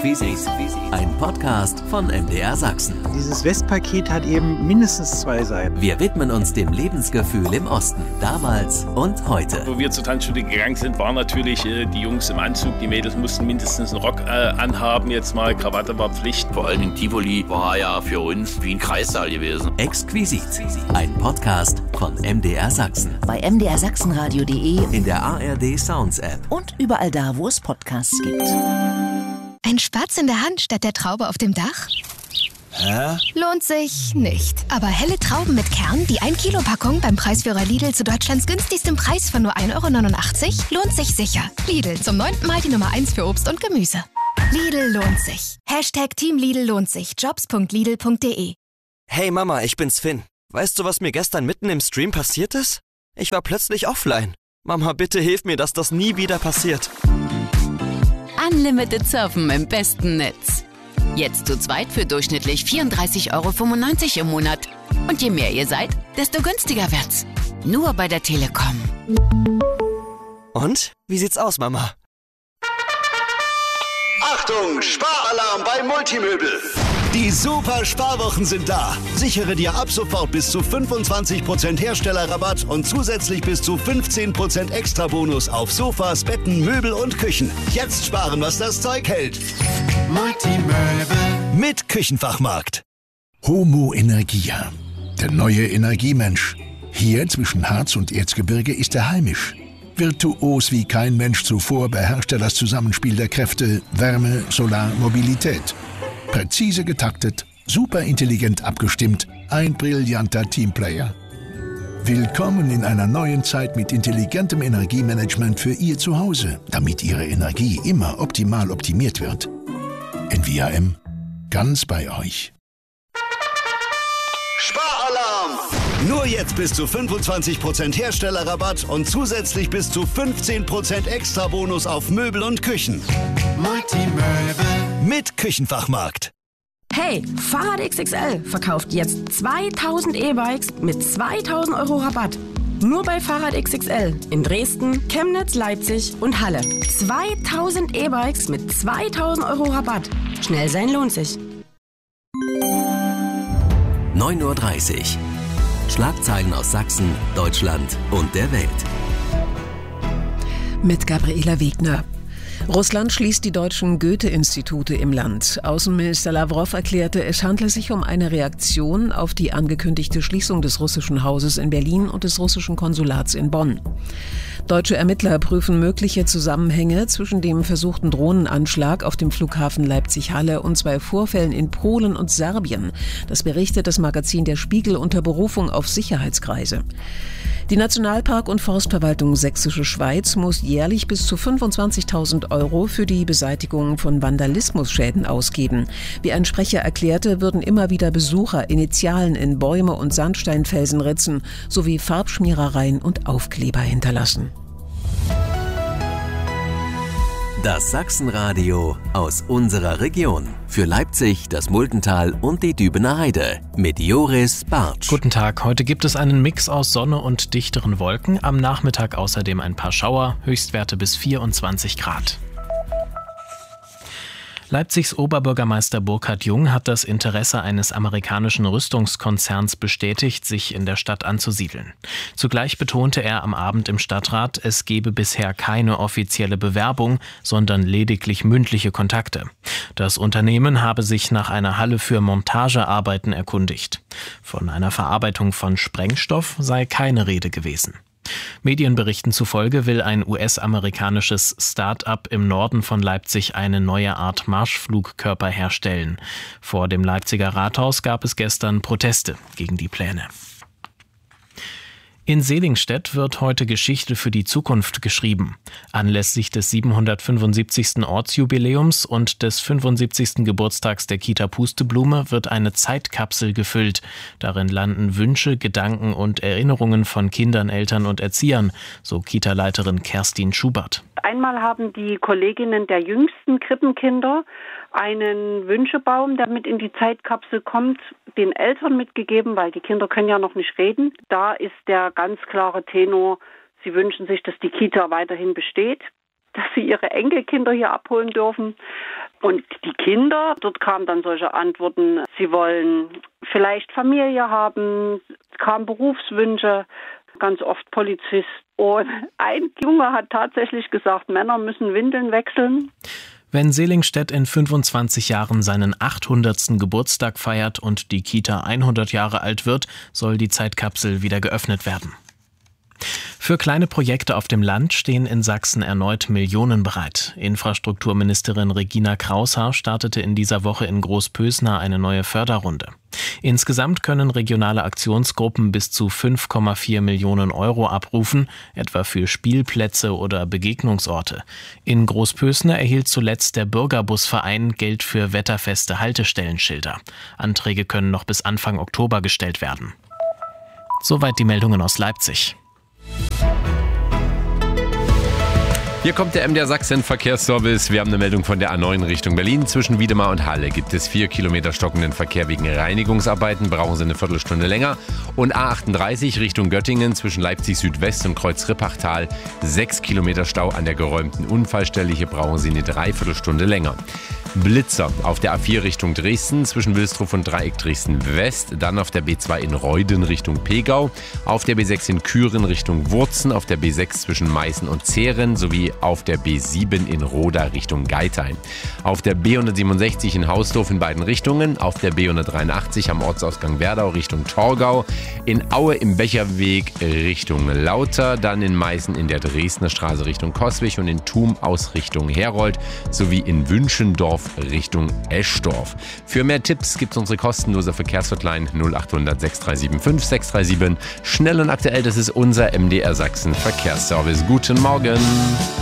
Exquisit. Ein Podcast von MDR Sachsen. Dieses Westpaket hat eben mindestens 2 Seiten. Wir widmen uns dem Lebensgefühl im Osten, damals und heute. Wo wir zur Tanzschule gegangen sind, waren natürlich die Jungs im Anzug. Die Mädels mussten mindestens einen Rock anhaben. Jetzt mal Krawatte war Pflicht. Vor allem in Tivoli war ja für uns wie ein Kreissaal gewesen. Exquisit. Ein Podcast von MDR Sachsen. Bei mdrsachsenradio.de, In der ARD Sounds App. und überall da, wo es Podcasts gibt. Ein Spatz in der Hand statt der Traube auf dem Dach? Hä? Lohnt sich nicht. Aber helle Trauben mit Kern, die 1-Kilo-Packung beim Preisführer Lidl zu Deutschlands günstigstem Preis von nur 1,89 € lohnt sich sicher. Lidl, zum 9. Mal die Nummer 1 für Obst und Gemüse. Lidl lohnt sich. #Team Lidl lohnt sich. Jobs.lidl.de. Hey Mama, ich bin's Finn. Weißt du, was mir gestern mitten im Stream passiert ist? Ich war plötzlich offline. Mama, bitte hilf mir, dass das nie wieder passiert. Unlimited Surfen im besten Netz. Jetzt zu zweit für durchschnittlich 34,95 € im Monat. Und je mehr ihr seid, desto günstiger wird's. Nur bei der Telekom. Und? Wie sieht's aus, Mama? Achtung, Sparalarm bei Multimöbel. Die super Sparwochen sind da. Sichere dir ab sofort bis zu 25% Herstellerrabatt und zusätzlich bis zu 15% Extrabonus auf Sofas, Betten, Möbel und Küchen. Jetzt sparen, was das Zeug hält. Multimöbel mit Küchenfachmarkt. Homo Energia, der neue Energiemensch. Hier zwischen Harz und Erzgebirge ist er heimisch. Virtuos wie kein Mensch zuvor beherrscht er das Zusammenspiel der Kräfte Wärme, Solar, Mobilität. Präzise getaktet, superintelligent abgestimmt, ein brillanter Teamplayer. Willkommen in einer neuen Zeit mit intelligentem Energiemanagement für Ihr Zuhause, damit Ihre Energie immer optimal optimiert wird. NVAM, ganz bei euch. Sparalarm! Nur jetzt bis zu 25% Herstellerrabatt und zusätzlich bis zu 15% Extrabonus auf Möbel und Küchen. Multimöbel mit Küchenfachmarkt. Hey, Fahrrad XXL verkauft jetzt 2000 E-Bikes mit 2000 € Rabatt. Nur bei Fahrrad XXL in Dresden, Chemnitz, Leipzig und Halle. 2000 E-Bikes mit 2000 € Rabatt. Schnell sein lohnt sich. 9:30 Uhr. Schlagzeilen aus Sachsen, Deutschland und der Welt. Mit Gabriela Wegner. Russland schließt die deutschen Goethe-Institute im Land. Außenminister Lawrow erklärte, es handle sich um eine Reaktion auf die angekündigte Schließung des russischen Hauses in Berlin und des russischen Konsulats in Bonn. Deutsche Ermittler prüfen mögliche Zusammenhänge zwischen dem versuchten Drohnenanschlag auf dem Flughafen Leipzig-Halle und 2 Vorfällen in Polen und Serbien. Das berichtet das Magazin Der Spiegel unter Berufung auf Sicherheitskreise. Die Nationalpark- und Forstverwaltung Sächsische Schweiz muss jährlich bis zu 25.000 € für die Beseitigung von Vandalismusschäden ausgeben. Wie ein Sprecher erklärte, würden immer wieder Besucher Initialen in Bäume und Sandsteinfelsen ritzen, sowie Farbschmierereien und Aufkleber hinterlassen. Das Sachsenradio aus unserer Region. Für Leipzig, das Muldental und die Dübener Heide. Mit Joris Bartsch. Guten Tag, heute gibt es einen Mix aus Sonne und dichteren Wolken. Am Nachmittag außerdem ein paar Schauer, Höchstwerte bis 24 Grad. Leipzigs Oberbürgermeister Burkhard Jung hat das Interesse eines amerikanischen Rüstungskonzerns bestätigt, sich in der Stadt anzusiedeln. Zugleich betonte er am Abend im Stadtrat, es gebe bisher keine offizielle Bewerbung, sondern lediglich mündliche Kontakte. Das Unternehmen habe sich nach einer Halle für Montagearbeiten erkundigt. Von einer Verarbeitung von Sprengstoff sei keine Rede gewesen. Medienberichten zufolge will ein US-amerikanisches Start-up im Norden von Leipzig eine neue Art Marschflugkörper herstellen. Vor dem Leipziger Rathaus gab es gestern Proteste gegen die Pläne. In Selingstedt wird heute Geschichte für die Zukunft geschrieben. Anlässlich des 775. Ortsjubiläums und des 75. Geburtstags der Kita Pusteblume wird eine Zeitkapsel gefüllt. Darin landen Wünsche, Gedanken und Erinnerungen von Kindern, Eltern und Erziehern, so Kita-Leiterin Kerstin Schubert. Einmal haben die Kolleginnen der jüngsten Krippenkinder einen Wünschebaum, der mit in die Zeitkapsel kommt, den Eltern mitgegeben, weil die Kinder können ja noch nicht reden. Da ist der ganz klare Tenor, sie wünschen sich, dass die Kita weiterhin besteht. dass sie ihre Enkelkinder hier abholen dürfen. Und die Kinder, dort kamen dann solche Antworten, sie wollen vielleicht Familie haben, kamen Berufswünsche, ganz oft Polizist. Und ein Junge hat tatsächlich gesagt, Männer müssen Windeln wechseln. Wenn Selingstedt in 25 Jahren seinen 800. Geburtstag feiert und die Kita 100 Jahre alt wird, soll die Zeitkapsel wieder geöffnet werden. Für kleine Projekte auf dem Land stehen in Sachsen erneut Millionen bereit. Infrastrukturministerin Regina Kraushaar startete in dieser Woche in Großpösna eine neue Förderrunde. Insgesamt können regionale Aktionsgruppen bis zu 5,4 Millionen Euro abrufen, etwa für Spielplätze oder Begegnungsorte. In Großpösna erhielt zuletzt der Bürgerbusverein Geld für wetterfeste Haltestellenschilder. Anträge können noch bis Anfang Oktober gestellt werden. Soweit die Meldungen aus Leipzig. Hier kommt der MDR Sachsen Verkehrsservice. Wir haben eine Meldung von der A9 Richtung Berlin. Zwischen Wiedemar und Halle gibt es 4 Kilometer stockenden Verkehr wegen Reinigungsarbeiten. Brauchen Sie eine Viertelstunde länger. Und A38 Richtung Göttingen zwischen Leipzig Südwest und Kreuz-Rippachtal 6 Kilometer Stau an der geräumten Unfallstelle. Hier brauchen Sie eine Dreiviertelstunde länger. Blitzer auf der A4 Richtung Dresden zwischen Wilsdruff und Dreieck Dresden West, dann auf der B2 in Reuden Richtung Pegau, auf der B6 in Küren Richtung Wurzen, auf der B6 zwischen Meißen und Zehren sowie auf der B7 in Roda Richtung Geithain. Auf der B167 in Hausdorf in beiden Richtungen, auf der B183 am Ortsausgang Werdau Richtung Torgau, in Aue im Becherweg Richtung Lauter, dann in Meißen in der Dresdner Straße Richtung Coswig und in Thum aus Richtung Herold sowie in Wünschendorf Richtung Eschdorf. Für mehr Tipps gibt es unsere kostenlose Verkehrshotline 0800 6375 637. Schnell und aktuell, das ist unser MDR Sachsen Verkehrsservice. Guten Morgen.